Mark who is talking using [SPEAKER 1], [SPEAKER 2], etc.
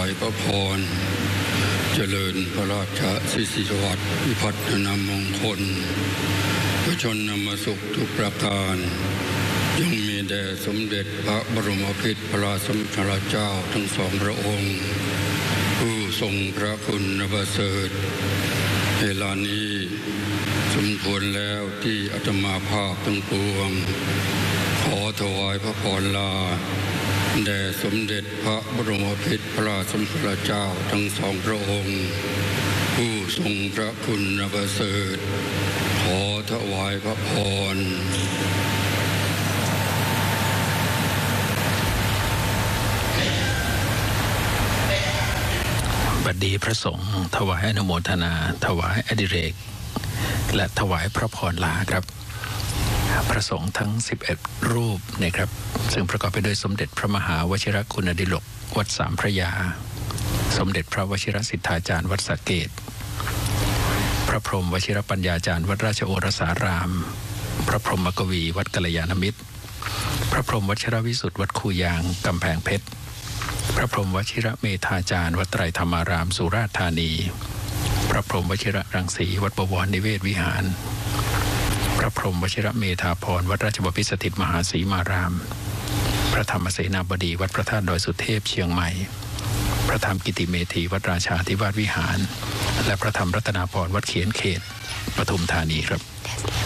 [SPEAKER 1] พระพรเจริญพระราชสิริสวัสดิ์วิพัฒนามงคลพระชนมสุขทุกประการจงมีแด่สมเด็จพระบรมพิตรพระสมเด็จเจ้าทั้งสองพระองค์ผู้ทรงพระคุณประเสริฐเวลานี้สมควรแล้วที่อาตมาภาพทั้งปวงขอถวายพระพรลาแด่สมเด็จพระบรมพิตรพระสมเด็จเจ้าทั้งสองพระองค์ผู้ทรงพระคุณประเสริฐขอถวายพระพร
[SPEAKER 2] บัดนี้พระสงฆ์ถวายอนุโมทนาถวายอดิเรกและถวายพระพรลาครับพระสงฆ์ทั้ง11รูปนะครับซึ่งประกอบไปด้วยสมเด็จพระมหาวชิรคุณดิลกวัดสามพระยาสมเด็จพระวชิรสิทธาจารย์วัดสระเกษพระพรหมวชิรปัญญาจารย์วัดราชโอรสารามพระพรหมกวีวัดกัลยาณมิตรพระพรหมวชิรวิสุทธิ์วัดคูยางกำแพงเพชรพระพรหมวชิรเมธาจารย์วัดไตรธรรมารามสุราษฎร์ธานีพระพรหมวชิรรังสีวัดบวรนิเวศวิหารพระพรหมวชิรเมธาพรวัดราชบพิตรสถิตมหาศรีมารามพระธรรมเสนาบดีวัดพระธาตุดอยสุเทพเชียงใหม่พระธรรมกิติเมธีวัดราชาธิวาสวิหารและพระธรรมรัตนาพรวัดเขียนเขตปทุมธานีครับ